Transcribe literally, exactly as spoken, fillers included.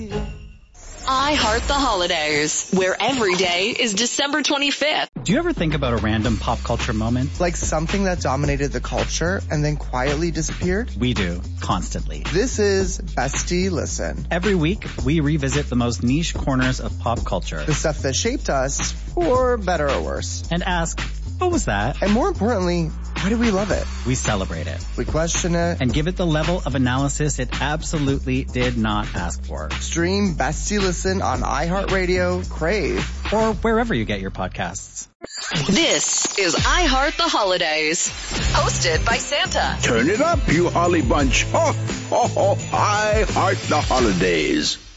I Heart the Holidays, where every day is December twenty-fifth. Do you ever think about a random pop culture moment? Like something that dominated the culture and then quietly disappeared? We do, constantly. This is Bestie Listen. Every week, we revisit the most niche corners of pop culture. The stuff that shaped us, for better or worse. And ask, what was that? And more importantly, why do we love it? We celebrate it. We question it. And give it the level of analysis it absolutely did not ask for. Stream Bestie Listen on iHeartRadio, Crave, or wherever you get your podcasts. This is I Heart the Holidays, hosted by Santa. Turn it up, you holly bunch. Ho, ho, ho, I Heart the Holidays.